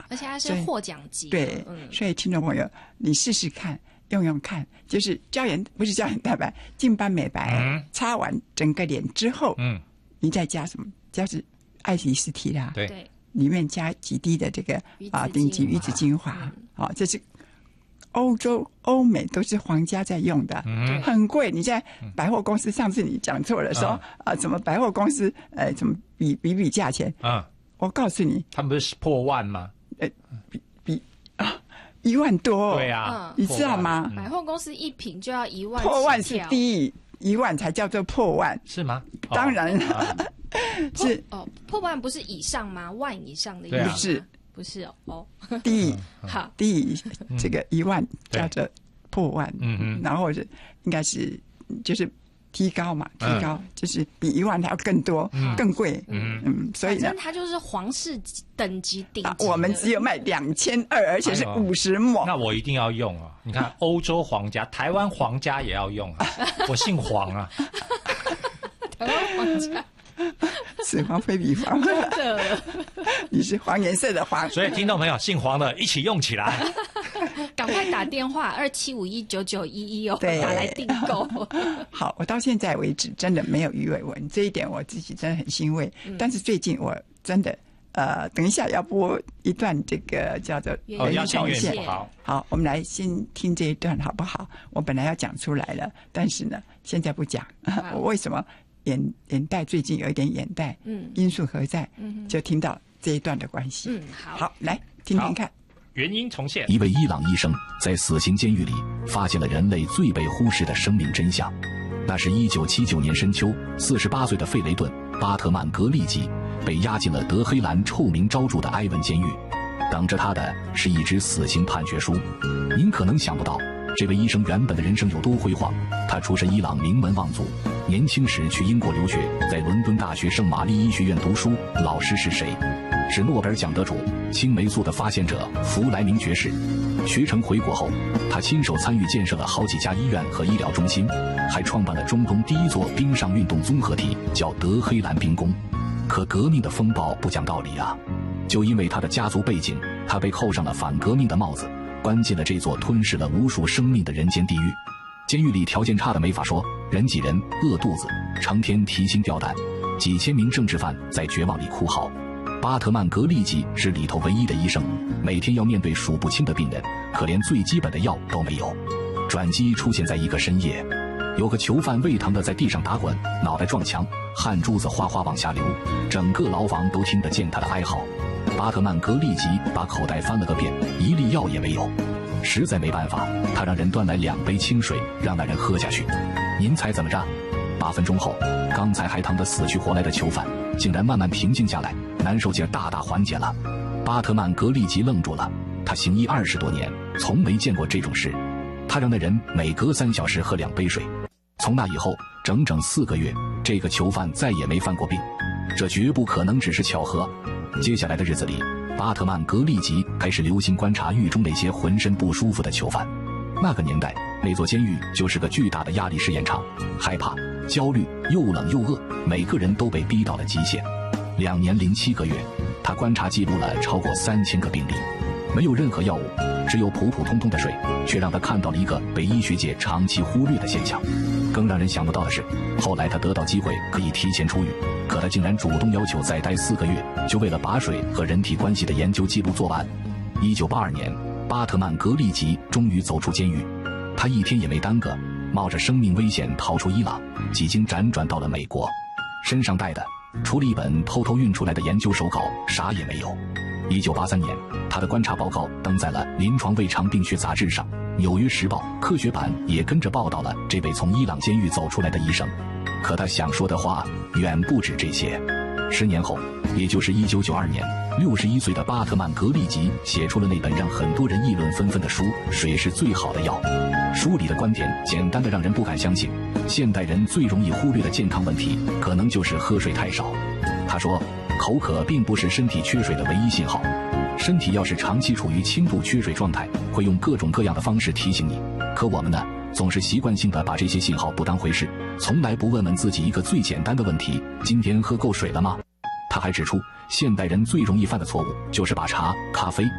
而且它是获奖级。 对，所以听众朋友，你试试看，用用看，就是不是胶原蛋白，净斑美白，擦完整个脸之后，你再加什么？加是爱丽丝提拉， 对， 里面加几滴的这个顶级鱼子精华，这是欧美都是皇家在用的，很贵。你在百货公司，上次你讲错了，说怎么百货公司怎么比价钱我告诉你， 他们不是破万吗？ 比1万多， 对啊， 你知道吗？ 百货公司一瓶就要1万， 破万是低，1万才叫做破万， 是吗？ 当然是破万不是以上吗？万以上的意思不是哦， 低这个1万叫做破万，然后应该是就是提高嘛，提高就是比1万还要更多，更贵，所以呢， 它就是皇室等级顶级， 我们只有卖2200，而且是50ml。 那我一定要用啊！你看，欧洲皇家、台湾皇家也要用啊，我姓黄啊， 台湾皇家。 是黄非比黄，你是黄颜色的黄， 所以听众朋友姓黄的一起用起来， 赶快打电话27519911 对， 打来订购。 好，我到现在为止真的没有鱼尾纹，这一点我自己真的很欣慰。但是最近我真的等一下要播一段这个叫做要重现， 好，我们来先听这一段好不好？我本来要讲出来了，但是呢，现在不讲。我为什么？眼袋最近有一点眼袋，因素何在？就听到这一段的关系。好，来听听看。 原因重现。 一位伊朗医生在死刑监狱里发现了人类最被忽视的生命真相。那是1979年深秋，48岁的费雷顿·巴特曼格利吉被押进了德黑兰臭名昭著的埃文监狱，等着他的是一纸死刑判决书。您可能想不到，这位医生原本的人生有多辉煌。他出身伊朗名门望族，年轻时去英国留学，在伦敦大学圣玛丽医学院读书。老师是谁？是诺贝尔奖得主、青霉素的发现者弗莱明爵士。学成回国后，他亲手参与建设了好几家医院和医疗中心，还创办了中东第一座冰上运动综合体，叫德黑兰冰宫。可革命的风暴不讲道理啊！就因为他的家族背景，他被扣上了反革命的帽子，关进了这座吞噬了无数生命的人间地狱。监狱里条件差的没法说，人挤人，饿肚子，成天提心吊胆，几千名政治犯在绝望里哭嚎。巴特曼格利吉是里头唯一的医生，每天要面对数不清的病人，可连最基本的药都没有。转机出现在一个深夜，有个囚犯胃疼的在地上打滚，脑袋撞墙，汗珠子哗哗往下流，整个牢房都听得见他的哀嚎。巴特曼格利吉把口袋翻了个遍，一粒药也没有。实在没办法，他让人端来2杯清水，让那人喝下去。您猜怎么着？8分钟后，刚才还疼得死去活来的囚犯竟然慢慢平静下来，难受劲大大缓解了。巴特曼格利吉愣住了，他行医20多年，从没见过这种事。他让那人每隔3小时喝2杯水。从那以后，整整4个月，这个囚犯再也没犯过病。这绝不可能只是巧合。接下来的日子里，巴特曼格利吉开始留心观察狱中那些浑身不舒服的囚犯。那个年代，那座监狱就是个巨大的压力试验场，害怕、焦虑、又冷又饿，每个人都被逼到了极限。2年零7个月，他观察记录了超过3000个病例，没有任何药物，只有普普通通的水，却让他看到了一个被医学界长期忽略的现象。更让人想不到的是，后来他得到机会可以提前出狱，可他竟然主动要求再待4个月，就为了把水和人体关系的研究记录做完。1982年，巴特曼格利吉终于走出监狱，他一天也没耽搁，冒着生命危险逃出伊朗，几经辗转到了美国，身上带的除了一本偷偷运出来的研究手稿，啥也没有。1983年，他的观察报告登在了《临床胃肠病学杂志》上，《纽约时报》科学版也跟着报道了这位从伊朗监狱走出来的医生。可他想说的话远不止这些。10年后，也就是1992年，61岁的巴特曼格利吉写出了那本让很多人议论纷纷的书《水是最好的药》。书里的观点简单的让人不敢相信，现代人最容易忽略的健康问题，可能就是喝水太少。他说，口渴并不是身体缺水的唯一信号，身体要是长期处于轻度缺水状态，会用各种各样的方式提醒你。可我们呢，总是习惯性的把这些信号不当回事，从来不问问自己一个最简单的问题：今天喝够水了吗？他还指出，现代人最容易犯的错误就是把茶、咖啡、